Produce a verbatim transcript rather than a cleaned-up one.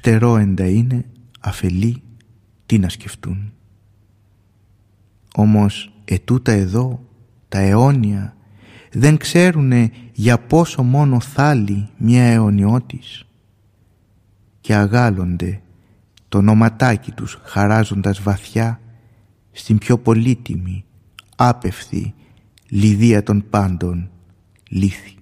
αστερόεντα είναι, αφελή, τι να σκεφτούν. Όμως ετούτα εδώ, τα αιώνια, δεν ξέρουνε για πόσο μόνο θάλει μια αιωνιώτης, και αγάλλονται το ονοματάκι τους χαράζοντας βαθιά στην πιο πολύτιμη, άπευθη λιδία των πάντων, λύθη.